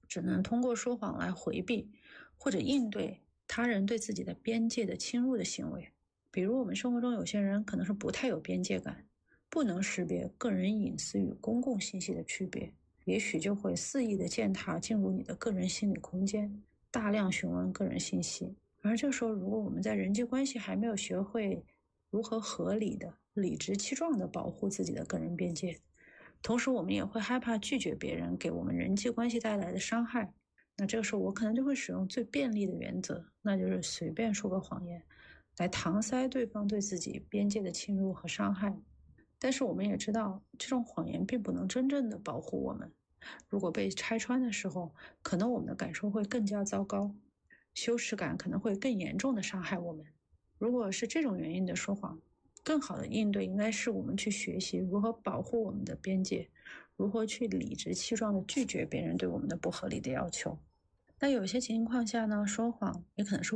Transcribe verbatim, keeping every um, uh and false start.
只能通过说谎来回避或者应对他人对自己的边界的侵入的行为。比如我们生活中有些人可能是不太有边界感，不能识别个人隐私与公共信息的区别，也许就会肆意的践踏进入你的个人心理空间，大量询问个人信息。而这时候如果我们在人际关系还没有学会如何合理的理直气壮地保护自己的个人边界，同时我们也会害怕拒绝别人给我们人际关系带来的伤害，那这个时候我可能就会使用最便利的原则，那就是随便说个谎言来搪塞对方对自己边界的侵入和伤害。但是我们也知道这种谎言并不能真正的保护我们，如果被拆穿的时候，可能我们的感受会更加糟糕，羞耻感可能会更严重的伤害我们。如果是这种原因的说谎，更好的应对应该是我们去学习如何保护我们的边界，如何去理直气壮地拒绝别人对我们的不合理的要求。那有些情况下呢，说谎也可能是